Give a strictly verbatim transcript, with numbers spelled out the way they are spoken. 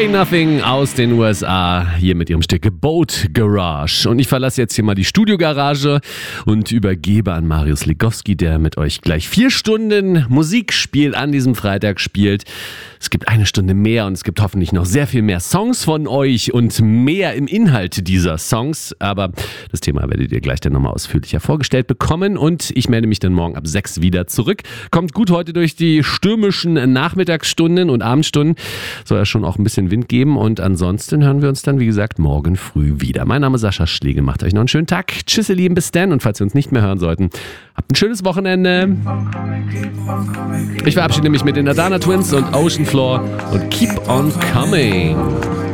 Say Nothing aus den U S A, hier mit ihrem Stück Boat Garage. Und ich verlasse jetzt hier mal die Studiogarage und übergebe an Marius Legowski, der mit euch gleich vier Stunden Musikspiel an diesem Freitag spielt. Es gibt eine Stunde mehr und es gibt hoffentlich noch sehr viel mehr Songs von euch und mehr im Inhalt dieser Songs. Aber das Thema werdet ihr gleich dann nochmal ausführlicher vorgestellt bekommen und ich melde mich dann morgen ab sechs wieder zurück. Kommt gut heute durch die stürmischen Nachmittagsstunden und Abendstunden. Soll ja schon auch ein bisschen Wind geben und ansonsten hören wir uns dann, wie gesagt, morgen früh wieder. Mein Name ist Sascha Schlegel, macht euch noch einen schönen Tag. Tschüss ihr Lieben, bis dann und falls wir uns nicht mehr hören sollten, habt ein schönes Wochenende. Ich verabschiede mich mit den Adana Twins und Ocean Floor und Keep on Coming.